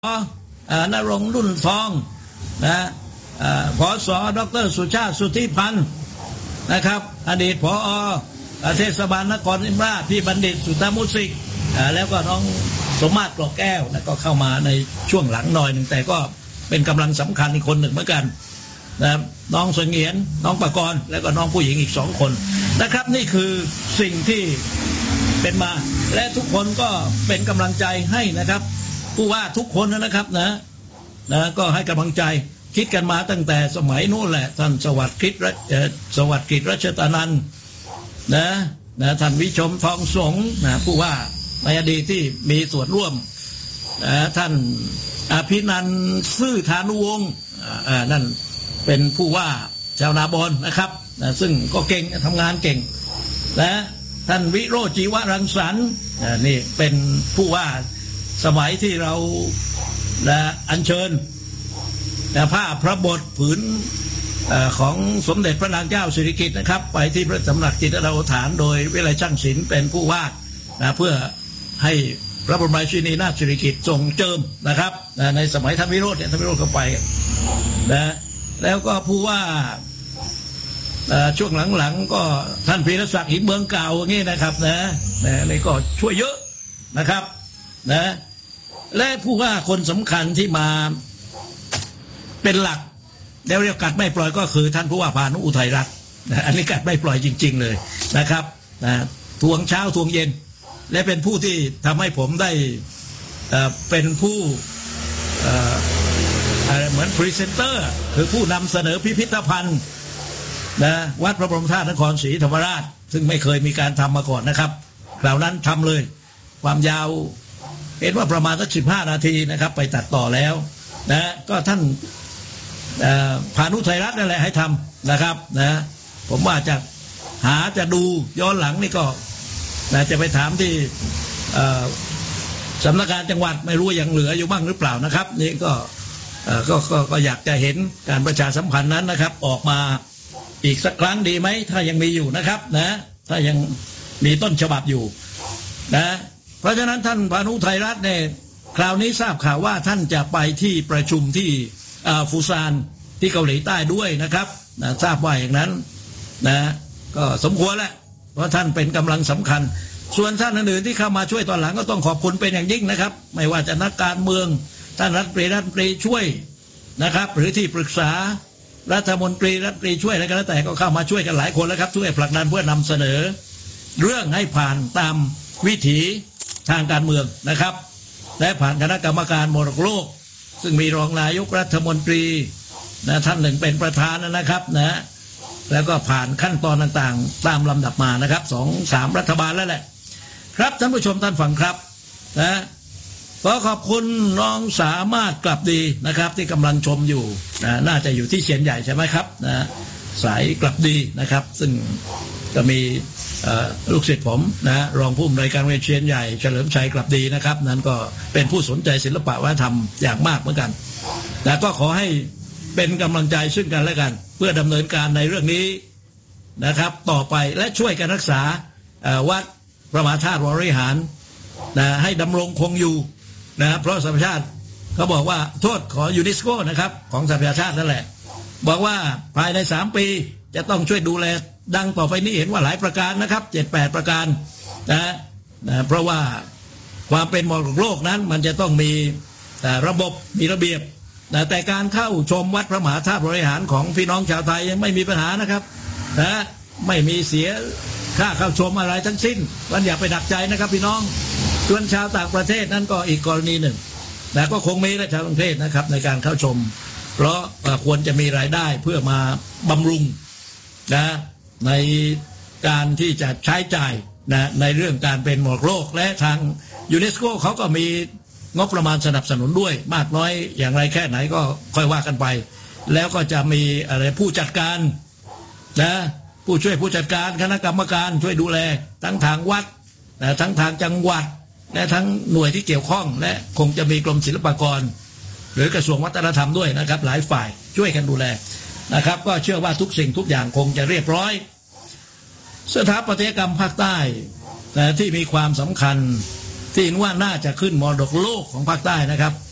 ณรงค์รุ่นทองนะผส.ดร.สุชาติสุทธิพันธ์นะครับอดีตผอ.เทศบาลนครศรีธรรมราชพี่บัณฑิตสุทธมุสิกแล้วก็น้องสมมาตรกรอกแก้วนะก็เข้ามาในช่วงหลังหน่อยหนึ่งแต่ก็เป็นกำลังสำคัญอีกคนหนึ่งเหมือนกันนะน้องเสงียนน้องประกรณ์แล้วก็น้องผู้หญิงอีก2 คนนะครับนี่คือสิ่งที่เป็นมาและทุกคนก็เป็นกำลังใจให้นะครับผู้ว่าทุกคนนะครับนะก็ให้กำลังใจคิดกันมาตั้งแต่สมัยนู้นแหละท่านสวัสดิ์กิจรัชตานันท์นะท่านวิชมทองสงฆ์นะผู้ว่าในอดีตที่มีส่วนร่วมท่านอภินันท์ซื่อธานุวงศ์นั่นเป็นผู้ว่าชาวนาบอนนะครับซึ่งก็เก่งทำงานเก่งนะท่านวิโรจน์จีวรังสรรค์นี่เป็นผู้ว่าสมัยที่เราอัญเชิญผ้าพระบทผืนของสมเด็จพระนางเจ้าสิริกิติ์นะครับไปที่พระตำหนักจิตรเราฐานโดยวิไลช่างศิลป์เป็นผู้วาดเพื่อให้พระบรมราชินีนาถสิริกิติ์ทรงเจิมนะครับในสมัยท่านวิโรจน์เนี่ยท่านวิโรจน์ก็ไปนะแล้วก็ผู้ว่าช่วงหลังๆก็ท่านพีรศักดิ์หินเมืองเก่าอย่างนี้นะครับนี่ก็ช่วยเยอะนะครับนะและผู้ว่าคนสำคัญที่มาเป็นหลักแล้วเรียกกัดไม่ปล่อยก็คือท่านผู้ว่าพานุอุทัยรัตน์อันนี้กัดไม่ปล่อยจริงๆเลยนะครับทวงเช้าทวงเย็นและเป็นผู้ที่ทำให้ผมได้เป็นผู้เหมือนพรีเซนเตอร์คือผู้นำเสนอพิพิธภัณฑ์วัดพระบรมธาตุนครศรีธรรมราชซึ่งไม่เคยมีการทำมาก่อนนะครับคราวนั้นทำเลยความยาวเห็นว่าประมาณสัก15 นาทีนะครับไปตัดต่อแล้วก็ท่านพานุไทยรัฐนั่นแหละให้ทำนะครับผมว่าจะดูย้อนหลังนี่ก็จะไปถามที่สำนักงานจังหวัดไม่รู้ยังเหลืออยู่บ้างหรือเปล่านะครับนี่ก็อยากจะเห็นการประชาสัมพันธ์นั้นนะครับออกมาอีกสักครั้งดีไหมถ้ายังมีอยู่นะครับถ้ายังมีต้นฉบับอยู่เพราะฉะนั้นท่านพานุไทยรัฐเนี่ยคราวนี้ทราบข่าวว่าท่านจะไปที่ประชุมที่ฟูซานที่เกาหลีใต้ด้วยนะครับทราบว่าอย่างนั้นก็สมควรแหละเพราะท่านเป็นกำลังสำคัญส่วนท่านอื่นๆที่เข้ามาช่วยตอนหลังก็ต้องขอบคุณเป็นอย่างยิ่งนะครับไม่ว่าจะนักการเมืองท่านรัฐมนตรีช่วยนะครับหรือที่ปรึกษารัฐมนตรีช่วยอะไรก็แล้วแต่ก็เข้ามาช่วยกันหลายคนแล้วครับช่วยผลักดันเพื่อนำเสนอเรื่องให้ผ่านตามวิถีทางการเมืองนะครับและผ่านคณะกรรมการมรดกโลกซึ่งมีรองนายกรัฐมนตรีท่านหนึ่งเป็นประธานนะครับแล้วก็ผ่านขั้นตอนต่างๆตามลำดับมานะครับ2-3 รัฐบาลแล้วแหละครับท่านผู้ชมท่านฟังครับขอขอบคุณน้องสามารถกลับดีนะครับที่กำลังชมอยู่น่าจะอยู่ที่เชียนใหญ่ใช่ไหมครับสายกลับดีนะครับซึ่งก็มีลูกศิษย์ผมรองผู้อำนวยการโรงเรียนเชียนใหญ่เฉลิมชัยกลับดีนะครับนั้นก็เป็นผู้สนใจศิลปะวัฒนธรรมอย่างมากเหมือนกันก็ขอให้เป็นกำลังใจซึ่งกันและกันเพื่อดำเนินการในเรื่องนี้นะครับต่อไปและช่วยกันรักษาวัดพระมหาธาตุวรวิหารให้ดำรงคงอยู่เพราะสหประชาชาติเขาบอกว่าโทษขอยูเนสโกนะครับของสหประชาชาตินั่นแหละบอกว่าภายใน3 ปีจะต้องช่วยดูแลดังต่อไปนี้เห็นว่าหลายประการนะครับ7-8 ประการเพราะว่าความเป็นมรดกโลกนั้นมันจะต้องมีระบบมีระเบียบแต่การเข้าชมวัดพระมหาธาตุวรวิหารของพี่น้องชาวไทยยังไม่มีปัญหานะครับไม่มีเสียค่าเข้าชมอะไรทั้งสิ้นวันอย่าไปหนักใจนะครับพี่น้องส่วนชาวต่างประเทศนั้นก็อีกกรณีหนึ่งแต่ก็คงมีและชาวต่างประเทศนะครับในการเข้าชมเพราะควรจะมีรายได้เพื่อมาบำรุงในการที่จะใช้จ่ายในเรื่องการเป็นมรดกโลกและทางยูเนสโกเขาก็มีงบประมาณสนับสนุนด้วยมากน้อยอย่างไรแค่ไหนก็ค่อยว่ากันไปแล้วก็จะมีอะไรผู้จัดการผู้ช่วยผู้จัดการคณะกรรมการช่วยดูแลทั้งทางวัดทั้งทางจังหวัดและทั้งหน่วยที่เกี่ยวข้องและคงจะมีกรมศิลปากรหรือกระทรวงวัฒนธรรมด้วยนะครับหลายฝ่ายช่วยกันดูแลนะครับก็เชื่อว่าทุกสิ่งทุกอย่างคงจะเรียบร้อยสถาปัตยกรรมภาคใต้ที่มีความสำคัญที่เห็นว่าน่าจะขึ้นมรดกโลกของภาคใต้นะครับ